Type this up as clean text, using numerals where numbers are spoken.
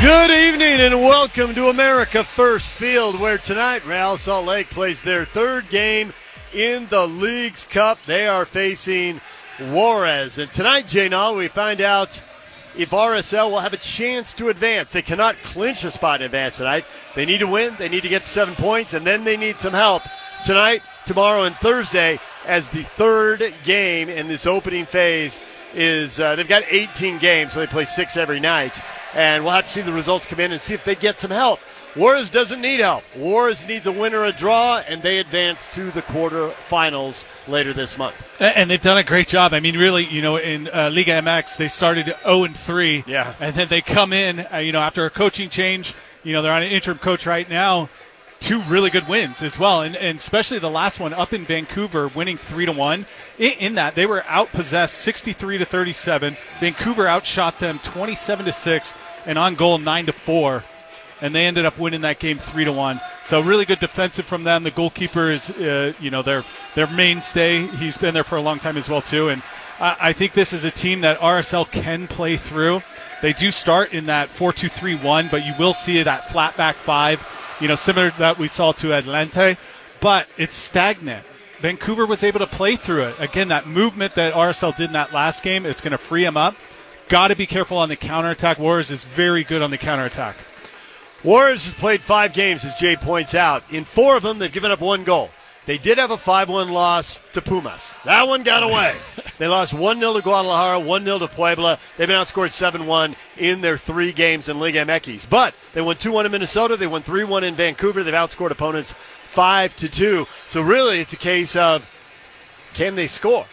Good evening and welcome to America First Field, where tonight Real Salt Lake plays their third game in the Leagues Cup. They are facing Juarez. And tonight, Jay Nall, we find out if RSL will have a chance to advance. They cannot clinch a spot in advance tonight. They need to win. They need to get to 7 points, and then they need some help tonight, tomorrow, and Thursday as the third game in this opening phase is they've got 18 games, so they play 6 every night. And we'll have to see the results come in and see if they get some help. Juarez doesn't need help. Juarez needs a win or a draw, and they advance to the quarterfinals later this month. And they've done a great job. I mean, really, in Liga MX, they started 0-3. Yeah. And then they come in, after a coaching change. They're on an interim coach right now. 2 really good wins as well, and especially the last one up in Vancouver, winning 3-1. In that, they were outpossessed 63-37. Vancouver outshot them 27-6, and on goal 9-4. And they ended up winning that game 3-1. So really good defensive from them. The goalkeeper is, their mainstay. He's been there for a long time as well too. And I think this is a team that RSL can play through. They do start in that 4-2-3-1, but you will see that flat back 5. Similar to that we saw to Atlante, but it's stagnant. Vancouver was able to play through it. Again, that movement that RSL did in that last game, it's going to free them up. Got to be careful on the counterattack. Juarez is very good on the counterattack. Juarez has played 5 games, as Jay points out. In 4 of them, they've given up 1 goal. They did have a 5-1 loss to Pumas. That one got away. They lost 1-0 to Guadalajara, 1-0 to Puebla. They've been outscored 7-1 in their 3 games in Liga MX. But they won 2-1 in Minnesota. They won 3-1 in Vancouver. They've outscored opponents 5-2. So really, it's a case of, can they score?